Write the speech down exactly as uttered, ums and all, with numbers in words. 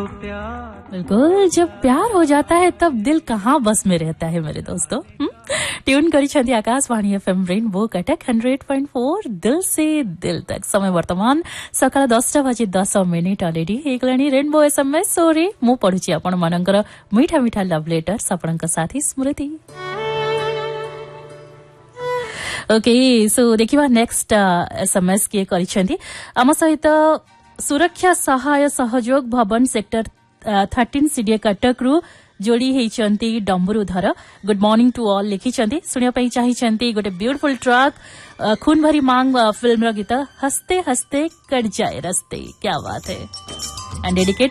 बिल्कुल, जब प्यार हो जाता है तब दिल कहाँ बस में रहता है मेरे दोस्तों। ट्यून करी Akashvani FM rainbow Cuttack hundred point four दिल से दिल तक। समय वर्तमान सकाळ दसटा बजे दस मिनिट अलरेडी हेगलाणी रेनबो एसएमएस सोरे मु पढुची आपण मानकर मीठा मीठा लव लेटर्स आपणक साथी स्मृति। ओके सो देखिबा नेक्स्ट एसएमएस के करिसेंती आम सहित सुरक्षा सहाय सहयोग भवन सेक्टर थर्टीन सीडीए कटक रु जोड़ी हेचंती डम्बरुधर। गुड मॉर्निंग टू ऑल लिखिचंती सुनिया पई चाहिचंती गोटे ब्यूटीफुल ट्रैक खून भरी मांग फिल्म रो गीत हंसते हंसते कट जाए रस्ते। क्या बात है एंड डेडिकेट